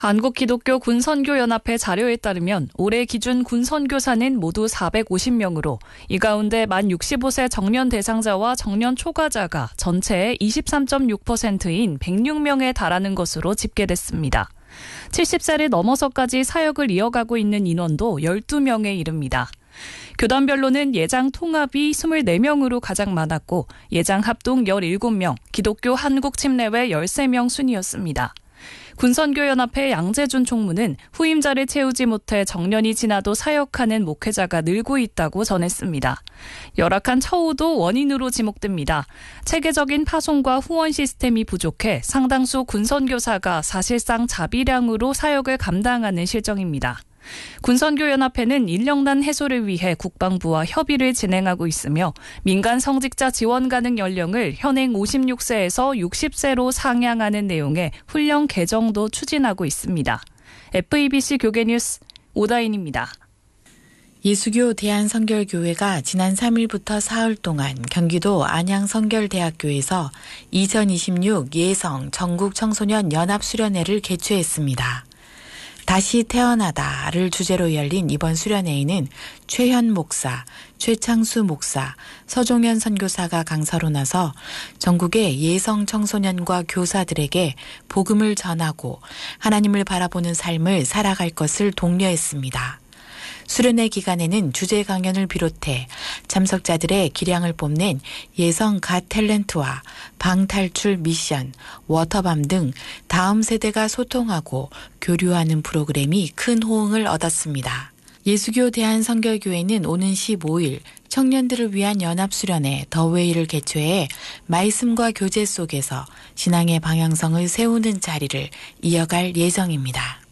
한국기독교 군선교연합회 자료에 따르면 올해 기준 군선교사는 모두 450명으로 이 가운데 만 65세 정년 대상자와 정년 초과자가 전체의 23.6%인 106명에 달하는 것으로 집계됐습니다. 70세를 넘어서까지 사역을 이어가고 있는 인원도 12명에 이릅니다. 교단별로는 예장 통합이 24명으로 가장 많았고 예장 합동 17명, 기독교 한국 침례회 13명 순이었습니다. 군선교연합회 양재준 총무는 후임자를 채우지 못해 정년이 지나도 사역하는 목회자가 늘고 있다고 전했습니다. 열악한 처우도 원인으로 지목됩니다. 체계적인 파송과 후원 시스템이 부족해 상당수 군선교사가 사실상 자비량으로 사역을 감당하는 실정입니다. 군선교연합회는 인력난 해소를 위해 국방부와 협의를 진행하고 있으며 민간 성직자 지원 가능 연령을 현행 56세에서 60세로 상향하는 내용의 훈련 개정도 추진하고 있습니다. FEBC 교계뉴스 오다인입니다. 예수교 대한선결교회가 지난 3일부터 사흘 동안 경기도 안양선결대학교에서 2026 예성 전국 청소년 연합수련회를 개최했습니다. 다시 태어나다를 주제로 열린 이번 수련회에는 최현 목사, 최창수 목사, 서종현 선교사가 강사로 나서 전국의 예성 청소년과 교사들에게 복음을 전하고 하나님을 바라보는 삶을 살아갈 것을 독려했습니다. 수련회 기간에는 주제 강연을 비롯해 참석자들의 기량을 뽐낸 예성 갓 탤런트와 방탈출 미션, 워터밤 등 다음 세대가 소통하고 교류하는 프로그램이 큰 호응을 얻었습니다. 예수교 대한선결교회는 오는 15일 청년들을 위한 연합수련회 더웨이를 개최해 말씀과 교제 속에서 신앙의 방향성을 세우는 자리를 이어갈 예정입니다.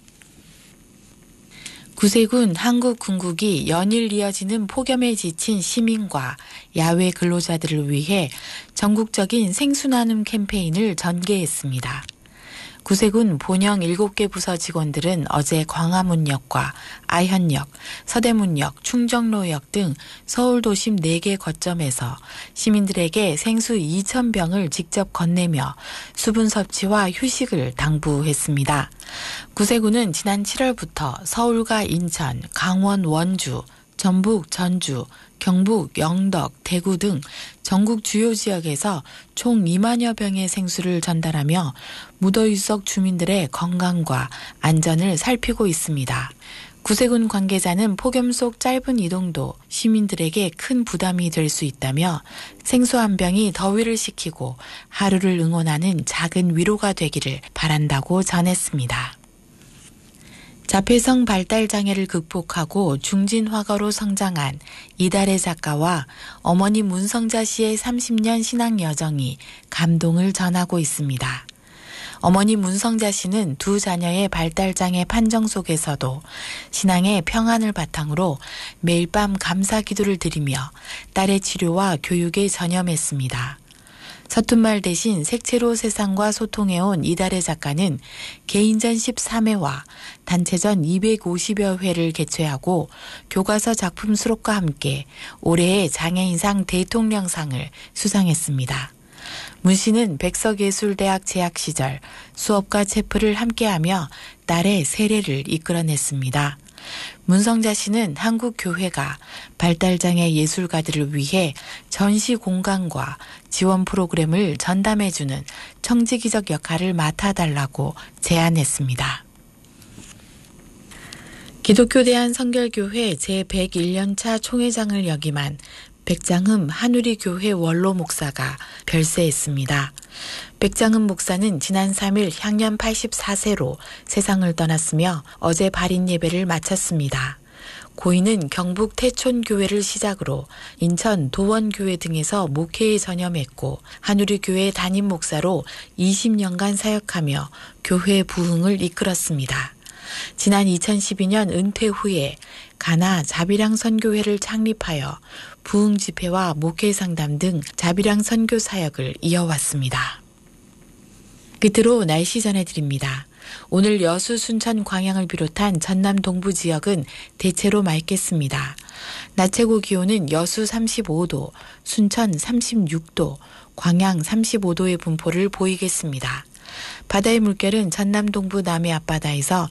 구세군 한국군국이 연일 이어지는 폭염에 지친 시민과 야외 근로자들을 위해 전국적인 생수나눔 캠페인을 전개했습니다. 구세군 본영 7개 부서 직원들은 어제 광화문역과 아현역, 서대문역, 충정로역 등 서울 도심 4개 거점에서 시민들에게 생수 2,000병을 직접 건네며 수분 섭취와 휴식을 당부했습니다. 구세군은 지난 7월부터 서울과 인천, 강원, 원주, 전북, 전주, 경북, 영덕, 대구 등 전국 주요 지역에서 총 2만여 병의 생수를 전달하며 무더위 속 주민들의 건강과 안전을 살피고 있습니다. 구세군 관계자는 폭염 속 짧은 이동도 시민들에게 큰 부담이 될 수 있다며 생수 한 병이 더위를 식히고 하루를 응원하는 작은 위로가 되기를 바란다고 전했습니다. 자폐성 발달장애를 극복하고 중진화가로 성장한 이달의 작가와 어머니 문성자 씨의 30년 신앙 여정이 감동을 전하고 있습니다. 어머니 문성자 씨는 두 자녀의 발달장애 판정 속에서도 신앙의 평안을 바탕으로 매일 밤 감사 기도를 드리며 딸의 치료와 교육에 전념했습니다. 서툰 말 대신 색채로 세상과 소통해온 이달의 작가는 개인전 13회와 단체전 250여 회를 개최하고 교과서 작품 수록과 함께 올해의 장애인상 대통령상을 수상했습니다. 문 씨는 백석예술대학 재학 시절 수업과 체프를 함께하며 딸의 세례를 이끌어냈습니다. 문성자 씨는 한국교회가 발달장애 예술가들을 위해 전시 공간과 지원 프로그램을 전담해주는 청지기적 역할을 맡아달라고 제안했습니다. 기독교 대한선결교회 제101년차 총회장을 역임한 백장흠 한우리교회 원로 목사가 별세했습니다. 백장흠 목사는 지난 3일 향년 84세로 세상을 떠났으며 어제 발인 예배를 마쳤습니다. 고인은 경북 태촌교회를 시작으로 인천 도원교회 등에서 목회에 전념했고 한우리교회 담임 목사로 20년간 사역하며 교회 부흥을 이끌었습니다. 지난 2012년 은퇴 후에 가나 자비랑 선교회를 창립하여 부흥 집회와 목회 상담 등 자비랑 선교 사역을 이어왔습니다. 끝으로 날씨 전해드립니다. 오늘 여수, 순천, 광양을 비롯한 전남 동부 지역은 대체로 맑겠습니다. 낮 최고 기온은 여수 35도, 순천 36도, 광양 35도의 분포를 보이겠습니다. 바다의 물결은 전남 동부 남해 앞바다에서